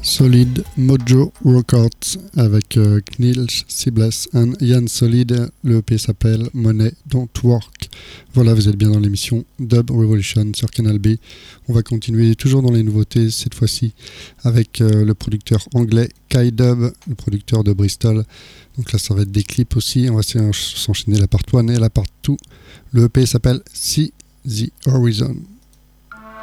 Solid Mojo Records avec Knils, Sibless et Ian Solid. Le EP s'appelle Money Don't Work. Voilà, vous êtes bien dans l'émission Dub Revolution sur Canal B. On va continuer toujours dans les nouveautés, cette fois-ci avec le producteur anglais Kai Dub, le producteur de Bristol. Donc là, ça va être des clips aussi. On va s'enchaîner la part 1 et la part 2. Le EP s'appelle See the Horizon.